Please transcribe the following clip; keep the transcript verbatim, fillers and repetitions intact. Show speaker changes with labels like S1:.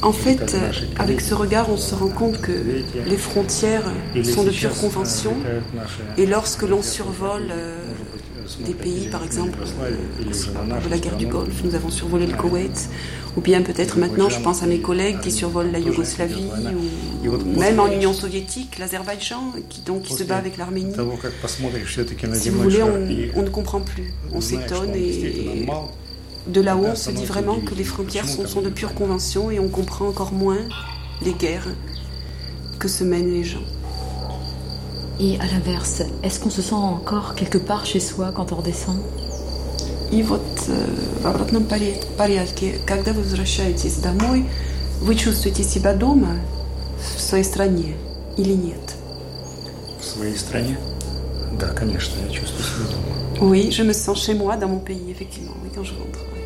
S1: En fait, avec ce regard, on se rend compte que les frontières sont de pure convention. Et lorsque l'on survole euh, des pays, par exemple, euh, de la guerre du Golfe, nous avons survolé le Koweït, ou bien peut-être maintenant, je pense à mes collègues qui survolent la Yougoslavie, ou même en Union soviétique, l'Azerbaïdjan, qui, donc, qui se bat avec l'Arménie. Si vous voulez, on, on ne comprend plus. On s'étonne et... De là-haut, on se dit vraiment que les frontières sont, sont de pure convention et on comprend encore moins les guerres que se mènent les gens.
S2: Et à l'inverse, est-ce qu'on se sent encore quelque part chez soi quand on redescend?
S1: И вот в обратном порядке, когда вы возвращаетесь домой, вы чувствуете себя дома в своей стране или нет?
S3: В своей стране? Да, конечно, я чувствую себя дома.
S1: Oui, je me sens chez moi dans mon pays, effectivement, oui, quand je rentre.